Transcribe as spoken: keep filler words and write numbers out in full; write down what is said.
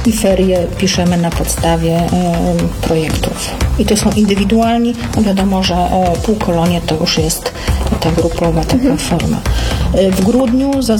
i ferie piszemy na podstawie projektów. I to są indywidualni, no wiadomo, że półkolonie to już jest ta grupowa taka mhm. forma. W grudniu